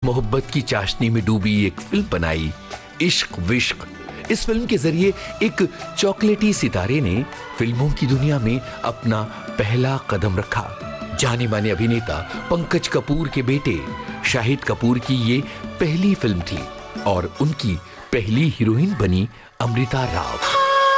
मोहब्बत की चाशनी में डूबी एक फिल्म बनाई, इश्क विश्क। इस फिल्म के जरिए एक चॉकलेटी सितारे ने फिल्मों की दुनिया में अपना पहला कदम रखा। जाने माने अभिनेता पंकज कपूर के बेटे शाहिद कपूर की ये पहली फिल्म थी और उनकी पहली हीरोइन बनी अमृता राव।